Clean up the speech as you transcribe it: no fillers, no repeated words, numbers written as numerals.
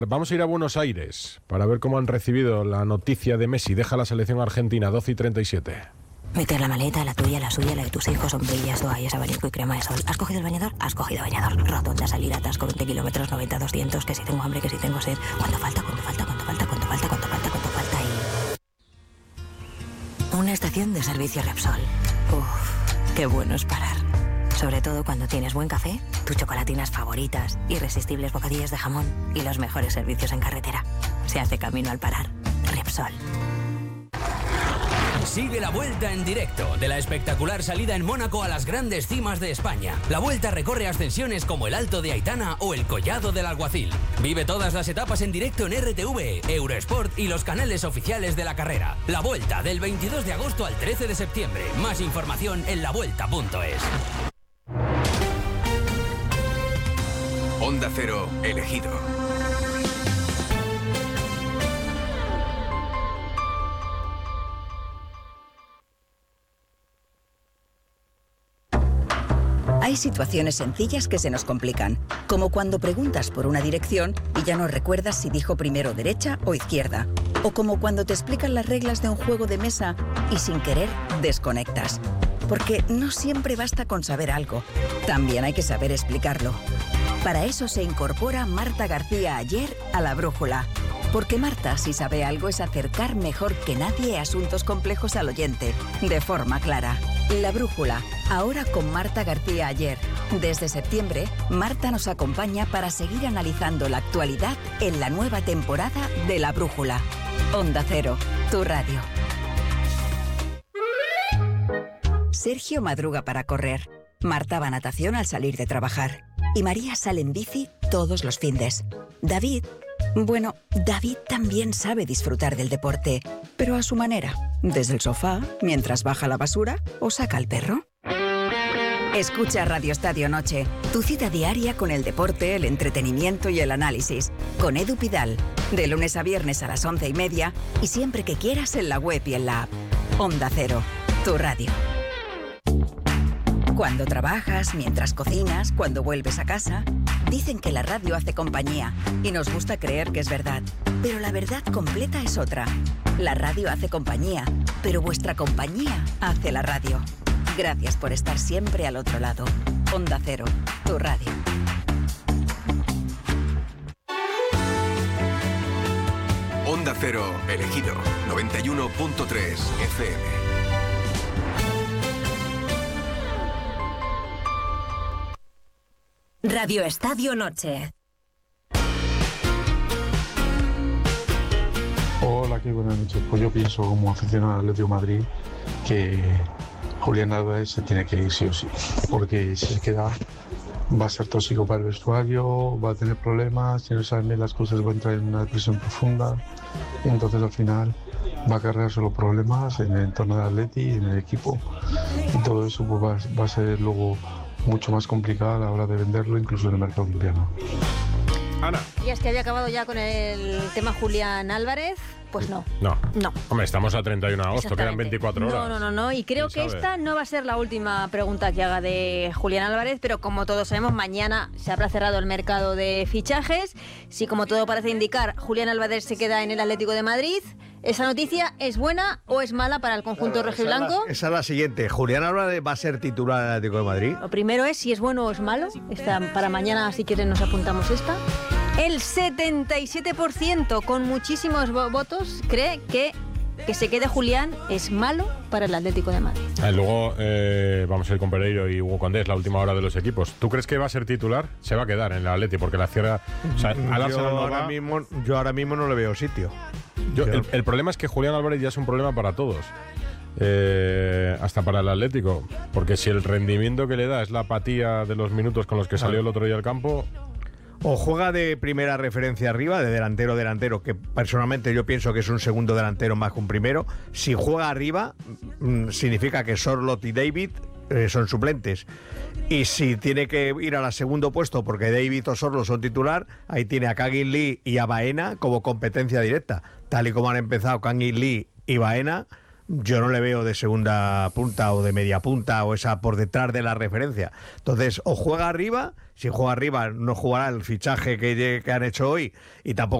Vamos a ir a Buenos Aires para ver cómo han recibido la noticia de Messi. Deja la selección argentina, 12:37. Meter la maleta, la tuya, la suya, la de tus hijos, sombrillas, toallas, abanico y crema de sol. ¿Has cogido el bañador? Has cogido bañador. Rotonda, salida, atasco, 20 kilómetros, 90, 200, que si tengo hambre, que si tengo sed. ¿Cuánto falta? Y... Una estación de servicio Repsol. Uf, qué bueno es parar. Sobre todo cuando tienes buen café, tus chocolatinas favoritas, irresistibles bocadillos de jamón y los mejores servicios en carretera. Se hace camino al parar. Repsol. Sigue la Vuelta en directo de la espectacular salida en Mónaco a las grandes cimas de España. La Vuelta recorre ascensiones como el Alto de Aitana o el Collado del Alguacil. Vive todas las etapas en directo en RTV, Eurosport y los canales oficiales de la carrera. La Vuelta del 22 de agosto al 13 de septiembre. Más información en lavuelta.es. Onda Cero, elegido. Hay situaciones sencillas que se nos complican, como cuando preguntas por una dirección y ya no recuerdas si dijo primero derecha o izquierda, o como cuando te explican las reglas de un juego de mesa y sin querer desconectas. Porque no siempre basta con saber algo, también hay que saber explicarlo. Para eso se incorpora Marta García Ayer a La Brújula. Porque Marta, si sabe algo, es acercar mejor que nadie asuntos complejos al oyente, de forma clara. La Brújula, ahora con Marta García Ayer. Desde septiembre, Marta nos acompaña para seguir analizando la actualidad en la nueva temporada de La Brújula. Onda Cero, tu radio. Sergio madruga para correr. Marta va a natación al salir de trabajar. Y María sale en bici todos los findes. David también sabe disfrutar del deporte, pero a su manera. Desde el sofá, mientras baja la basura o saca al perro. Escucha Radio Estadio Noche, tu cita diaria con el deporte, el entretenimiento y el análisis. Con Edu Pidal, de lunes a viernes a las 11:30 y siempre que quieras en la web y en la app. Onda Cero, tu radio. Cuando trabajas, mientras cocinas, cuando vuelves a casa, dicen que la radio hace compañía y nos gusta creer que es verdad. Pero la verdad completa es otra. La radio hace compañía, pero vuestra compañía hace la radio. Gracias por estar siempre al otro lado. Onda Cero, tu radio. Onda Cero, elegido, 91.3 FM. Radio Estadio Noche. Hola, qué buenas noches. Pues yo pienso como aficionado al Atlético de Madrid que Julián Álvarez se tiene que ir sí o sí, porque si se queda va a ser tóxico para el vestuario, va a tener problemas, si no saben bien las cosas va a entrar en una depresión profunda y entonces al final va a cargar solo problemas en el entorno del Atleti y en el equipo y todo eso pues va a ser luego mucho más complicado a la hora de venderlo, incluso en el mercado invierno. Ana. ¿Y es que había acabado ya con el tema Julián Álvarez? Pues no. No. No. Hombre, estamos a 31 de agosto, quedan 24 horas. No. Y creo que esta no va a ser la última pregunta que haga de Julián Álvarez, pero como todos sabemos, mañana se habrá cerrado el mercado de fichajes. Si, como todo parece indicar, Julián Álvarez se queda en el Atlético de Madrid, ¿esa noticia es buena o es mala para el conjunto rojiblanco? Esa es la siguiente. ¿Julián Álvarez va a ser titular del Atlético de Madrid? Lo primero es si es bueno o es malo. Para mañana, si quieren, nos apuntamos esta. El 77%, con muchísimos votos, cree que se quede Julián es malo para el Atlético de Madrid. Luego vamos a ir con Pereiro y Hugo Condés, la última hora de los equipos. ¿Tú crees que va a ser titular? Se va a quedar en el Atleti porque la cierra... O sea, yo ahora mismo no le veo sitio. El problema es que Julián Álvarez ya es un problema para todos. Hasta para el Atlético. Porque si el rendimiento que le da es la apatía de los minutos con los que salió el otro día al campo... O juega de primera referencia arriba, de delantero, que personalmente yo pienso que es un segundo delantero más que un primero. Si juega arriba, significa que Sorloth y David son suplentes. Y si tiene que ir al segundo puesto, porque David o Sorloth son titular, ahí tiene a Kangin Lee y a Baena como competencia directa. Tal y como han empezado Kangin Lee y Baena, yo no le veo de segunda punta o de media punta o esa por detrás de la referencia. Entonces, o juega arriba, si juega arriba no jugará el fichaje que han hecho hoy y tampoco